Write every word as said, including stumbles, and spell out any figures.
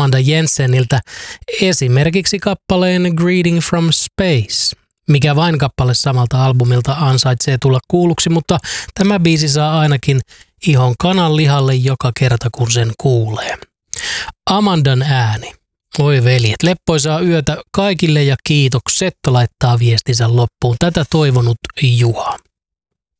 Amanda Jenseniltä esimerkiksi kappaleen Greeting from Space, mikä vain kappale samalta albumilta ansaitsee tulla kuulluksi, mutta tämä biisi saa ainakin ihon kanan lihalle joka kerta kun sen kuulee. Amandan ääni. Oi veljet, leppoisaa yötä kaikille ja kiitokset, laittaa viestinsä loppuun. Tätä toivonut Juha.